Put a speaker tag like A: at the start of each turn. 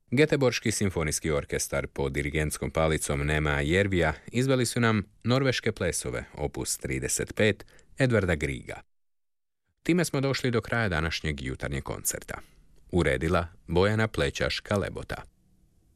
A: Göteborški simfonijski orkestar pod dirigentskom palicom Nema Jervija izveli su nam Norveške plesove, opus 35, Edvarda Griega. Time smo došli do kraja današnjeg jutarnjeg koncerta. Uredila Bojana Plećaš-Kalebota.